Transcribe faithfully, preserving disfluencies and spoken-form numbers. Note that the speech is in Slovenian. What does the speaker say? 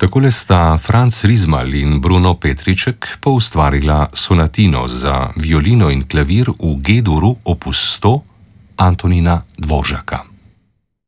Takole sta Franz Rizmal in Bruno Petriček poustvarila sonatino za violino in klavir v G-duru opus sto Antonina Dvořáka.